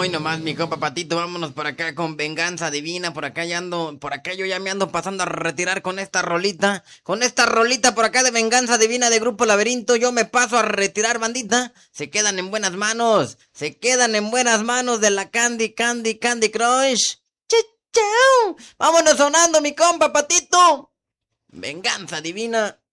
Hoy nomás, mi compa Patito, vámonos por acá con Venganza Divina. Por acá ya ando, por acá yo ya me ando pasando a retirar con esta rolita. Con esta rolita por acá de Venganza Divina de Grupo Laberinto. Yo me paso a retirar, bandita. Se quedan en buenas manos. Se quedan en buenas manos de la Candy Crush. ¡Chao! Vámonos sonando, mi compa Patito. Venganza Divina.